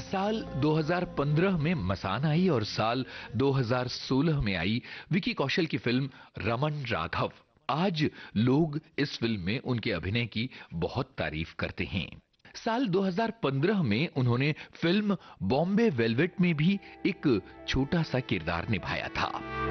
साल 2015 में मसान आई और साल 2016 में आई विकी कौशल की फिल्म रमन राघव। आज लोग इस फिल्म में उनके अभिनय की बहुत तारीफ करते हैं। साल 2015 में उन्होंने फिल्म बॉम्बे वेलवेट में भी एक छोटा सा किरदार निभाया था।